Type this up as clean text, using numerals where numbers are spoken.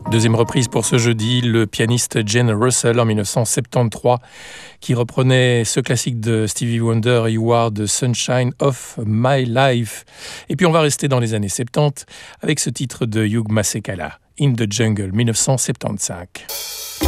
Deuxième reprise pour ce jeudi, le pianiste Jane Russell en 1973 qui reprenait ce classique de Stevie Wonder, You Are the Sunshine of My Life. Et puis on va rester dans les années 70 avec ce titre de Hugh Masekela, In the Jungle 1975.